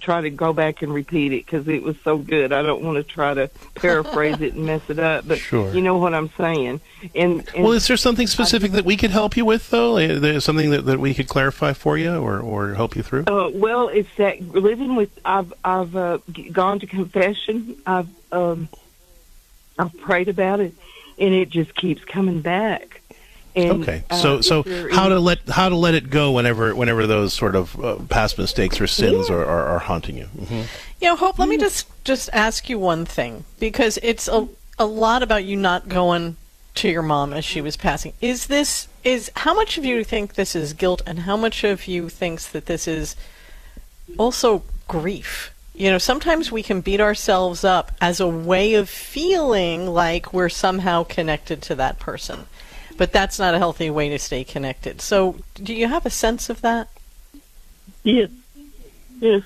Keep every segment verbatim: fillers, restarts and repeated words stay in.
try to go back and repeat it because it was so good. I don't want to try to paraphrase it and mess it up, but sure. You know what I'm saying. And, and well, is there something specific I, that we could help you with, though? There's something that, that we could clarify for you or, or help you through? Uh, well, it's that living with. I've I've uh, gone to confession. I've um, I've prayed about it, and it just keeps coming back. And, okay, so uh, so how to let how to let it go whenever whenever those sort of uh, past mistakes or sins yeah. are, are, are haunting you. Mm-hmm. You know, Hope. Let me just just ask you one thing, because it's a a lot about you not going to your mom as she was passing. Is this is how much of you think this is guilt, and how much of you thinks that this is also grief? You know, sometimes we can beat ourselves up as a way of feeling like we're somehow connected to that person. But that's not a healthy way to stay connected. So do you have a sense of that? Yes. Yes.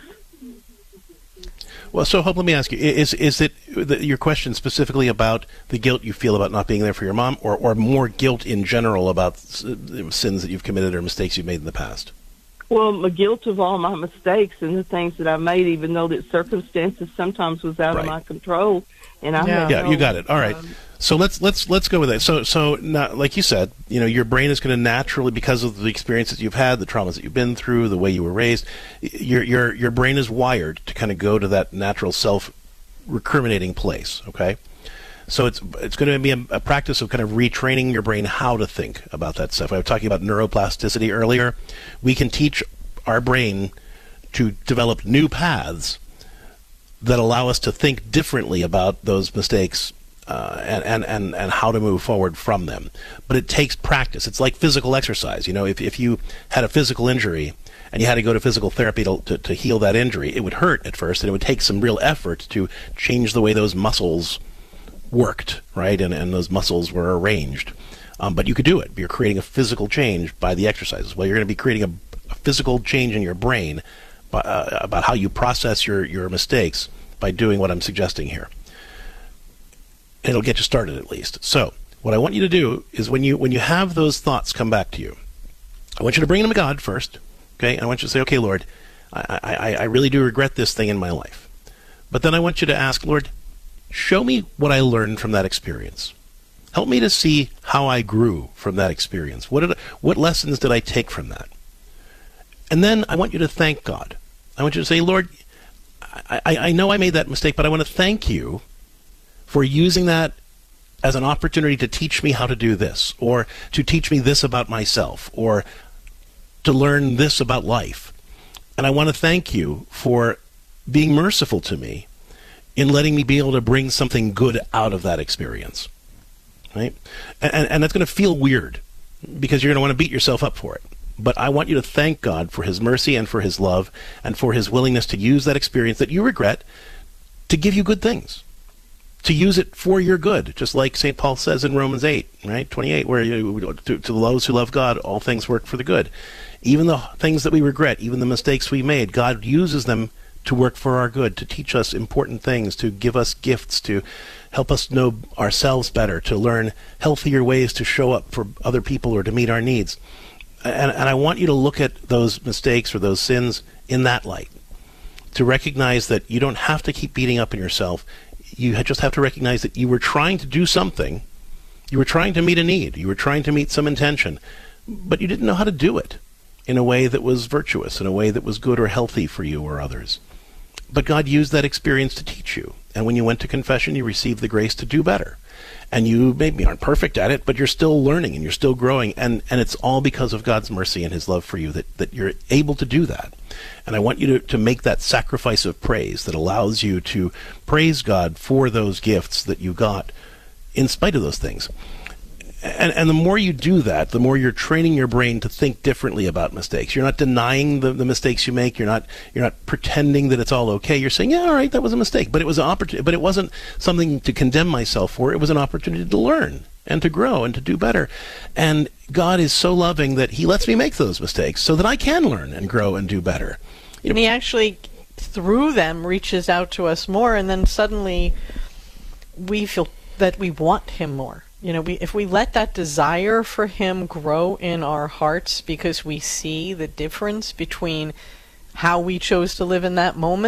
Well, so Hope, let me ask you, is is it the, your question specifically about the guilt you feel about not being there for your mom, or, or more guilt in general about sins that you've committed or mistakes you've made in the past? Well, the guilt of all my mistakes and the things that I made, even though that circumstances sometimes was out right. of my control. And I yeah, yeah no, you got it. All right. Um, So let's let's let's go with that. So so now, like you said, you know, your brain is going to naturally, because of the experiences you've had, the traumas that you've been through, the way you were raised, your your your brain is wired to kind of go to that natural self-recriminating place. Okay, so it's it's going to be a, a practice of kind of retraining your brain how to think about that stuff. I was talking about neuroplasticity earlier. We can teach our brain to develop new paths that allow us to think differently about those mistakes. Uh, and, and, and, and how to move forward from them. But it takes practice. It's like physical exercise. You know, if, if you had a physical injury and you had to go to physical therapy to, to, to heal that injury, it would hurt at first, and it would take some real effort to change the way those muscles worked, right? And, and those muscles were arranged. Um, but you could do it. You're creating a physical change by the exercises. Well, you're going to be creating a, a physical change in your brain by, uh, about how you process your, your mistakes by doing what I'm suggesting here. It'll get you started at least. So what I want you to do is when you when you have those thoughts come back to you, I want you to bring them to God first. Okay, and I want you to say, okay, Lord, I, I, I really do regret this thing in my life. But then I want you to ask, Lord, show me what I learned from that experience. Help me to see how I grew from that experience. What did I, what lessons did I take from that? And then I want you to thank God. I want you to say, Lord, I, I, I know I made that mistake, but I want to thank you for using that as an opportunity to teach me how to do this, or to teach me this about myself, or to learn this about life. And I want to thank you for being merciful to me in letting me be able to bring something good out of that experience. Right? And, and, and that's going to feel weird, because you're going to want to beat yourself up for it. But I want you to thank God for his mercy and for his love and for his willingness to use that experience that you regret to give you good things. To use it for your good, just like Saint Paul says in Romans eight, right, twenty-eight, where you, to, to those who love God, all things work for the good. Even the things that we regret, even the mistakes we made, God uses them to work for our good, to teach us important things, to give us gifts, to help us know ourselves better, to learn healthier ways to show up for other people or to meet our needs. And, and I want you to look at those mistakes or those sins in that light, to recognize that you don't have to keep beating up on yourself. You just have to recognize that you were trying to do something. You were trying to meet a need. You were trying to meet some intention, but you didn't know how to do it in a way that was virtuous, in a way that was good or healthy for you or others. But God used that experience to teach you. And when you went to confession, you received the grace to do better. And you maybe aren't perfect at it, but you're still learning and you're still growing. And, and it's all because of God's mercy and his love for you that, that you're able to do that. And I want you to, to make that sacrifice of praise that allows you to praise God for those gifts that you got in spite of those things. And, and the more you do that, the more you're training your brain to think differently about mistakes. You're not denying the, the mistakes you make. You're not you're not pretending that it's all okay. You're saying, yeah, all right, that was a mistake, but it was an opportunity. But it wasn't something to condemn myself for. It was an opportunity to learn and to grow and to do better. And God is so loving that he lets me make those mistakes so that I can learn and grow and do better. You know, and he actually, through them, reaches out to us more, and then suddenly we feel that we want him more. You know, we, if we let that desire for him grow in our hearts because we see the difference between how we chose to live in that moment